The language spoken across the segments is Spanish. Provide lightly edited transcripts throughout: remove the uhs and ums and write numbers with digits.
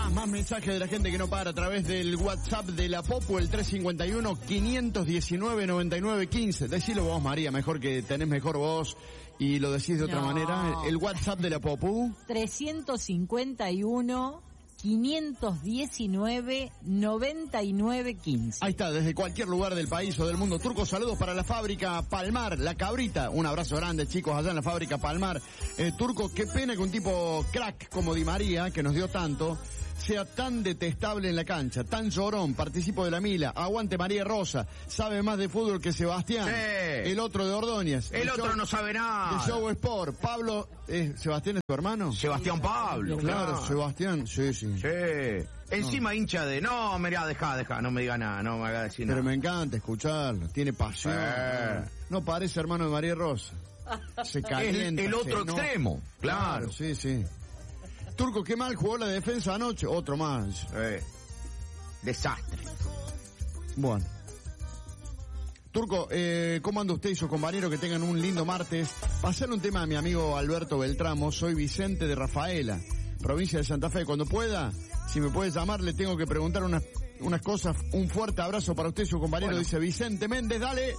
Más mensajes de la gente que no para a través del WhatsApp de la Popu, el 351-519-9915. Decilo vos, María, mejor que tenés mejor voz y lo decís de otra manera. El WhatsApp de la Popu. 351-519-9915. Ahí está, desde cualquier lugar del país o del mundo. Turco, saludos para la fábrica Palmar, La Cabrita. Un abrazo grande, chicos, allá en la fábrica Palmar. Turco, qué pena que un tipo crack como Di María, que nos dio tanto, sea tan detestable en la cancha, tan llorón. Participo de la Mila, aguante María Rosa, sabe más de fútbol que Sebastián, sí. El otro de Ordóñez, el otro no sabe nada, de Show Sport. Pablo, ¿Sebastián es tu hermano? Sebastián Pablo, claro. Sebastián, sí. Encima hincha de, no, mirá, dejá, no me diga nada, no me haga decir nada. Pero me encanta escucharlo, tiene pasión. No parece hermano de María Rosa. Se calienta. El otro extremo, claro. Sí. Turco, qué mal jugó la defensa anoche. Otro más. Desastre. Bueno. Turco, ¿cómo anda usted y sus compañeros? Que tengan un lindo martes. Pasarle un tema a mi amigo Alberto Beltramo. Soy Vicente de Rafaela, provincia de Santa Fe. Cuando pueda, si me puede llamar, le tengo que preguntar unas cosas. Un fuerte abrazo para usted y su compañero, bueno. Dice Vicente Méndez, dale.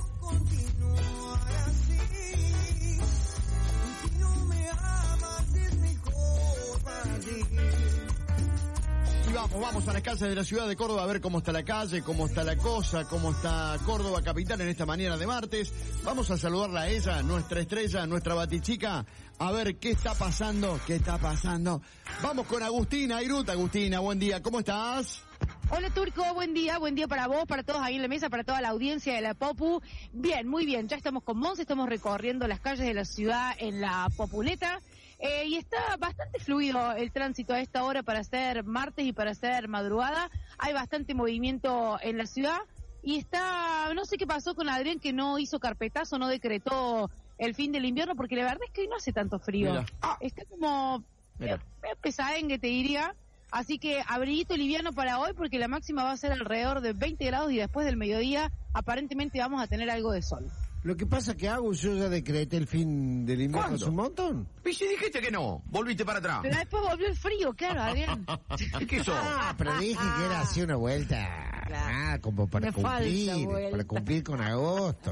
Y vamos a las calles de la ciudad de Córdoba a ver cómo está la calle, cómo está la cosa, cómo está Córdoba capital en esta mañana de martes. Vamos a saludarla a ella, nuestra estrella, nuestra batichica, a ver qué está pasando. Vamos con Agustina Airut. Agustina, buen día, ¿cómo estás? Hola Turco, buen día para vos, para todos ahí en la mesa, para toda la audiencia de la Popu. Bien, muy bien, ya estamos con Monse, estamos recorriendo las calles de la ciudad en la Populeta. Y está bastante fluido el tránsito a esta hora para ser martes y para ser madrugada. Hay bastante movimiento en la ciudad y está, no sé qué pasó con Adrián, que no hizo carpetazo, no decretó el fin del invierno, porque la verdad es que hoy no hace tanto frío. Está como pesadengue, te diría. Así que abriguito liviano para hoy, porque la máxima va a ser alrededor de 20 grados y después del mediodía aparentemente vamos a tener algo de sol. Lo que pasa que yo ya decreté el fin del invierno hace un montón. Y si dijiste que no, volviste para atrás. Pero después volvió el frío, claro, Adrián. ¿Qué sos? Pero dije que era así una vuelta. Como para cumplir con agosto.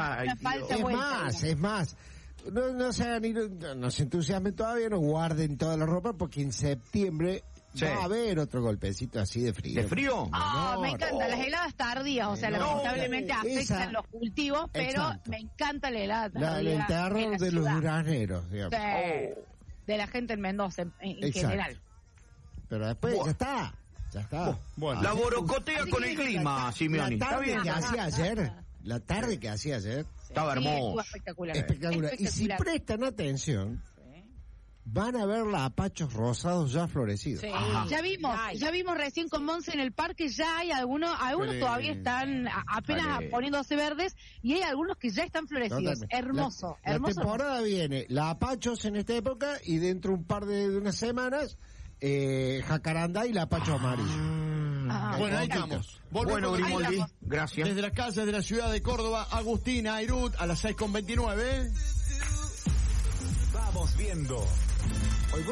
Es más. No se entusiasmen todavía, no guarden toda la ropa, porque en septiembre va a haber otro golpecito así de frío. ¿De frío? Me encanta, las heladas tardías, o sea, lamentablemente afectan los cultivos, pero me encanta la helada tardía. El terror de los duraneros, digamos. De la gente en Mendoza, en general. Pero después ya está. Bueno. La borocotea con el clima, Simeoni. La tarde que hacía ayer estaba hermoso. Espectacular. Y si prestan atención, van a ver lapachos rosados ya florecidos. Sí. Ya vimos recién con Monse en el parque, ya hay algunos todavía están apenas poniéndose verdes, y hay algunos que ya están florecidos. Hermoso. La temporada viene lapachos en esta época, y dentro de unas semanas jacaranda y lapacho amarillo. Bueno, ahí estamos. Bueno, Grimoldi, gracias. Desde las calles de la ciudad de Córdoba, Agustina Airut, a las 6:29. Vamos viendo.